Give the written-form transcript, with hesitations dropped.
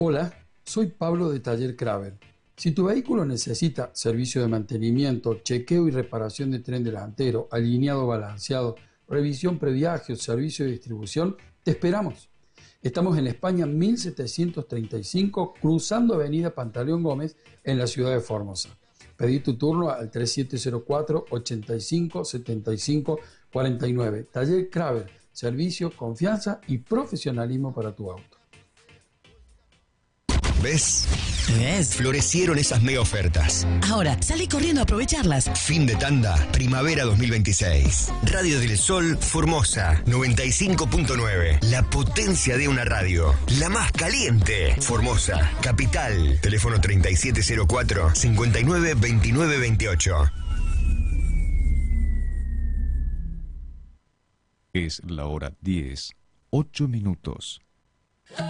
Hola, soy Pablo de Taller Kraver. Si tu vehículo necesita servicio de mantenimiento, chequeo y reparación de tren delantero, alineado balanceado, revisión previaje o servicio de distribución, te esperamos. Estamos en España 1735, cruzando Avenida Pantaleón Gómez, en la ciudad de Formosa. Pedí tu turno al 3704-8575-49. Taller Kraver, servicio, confianza y profesionalismo para tu auto. ¿Ves? Florecieron esas mega ofertas. Ahora, salí corriendo a aprovecharlas. Fin de tanda, primavera 2026. Radio del Sol, Formosa, 95.9. La potencia de una radio. La más caliente. Formosa, capital. Teléfono 3704-592928. Es la hora 10, 8 minutos.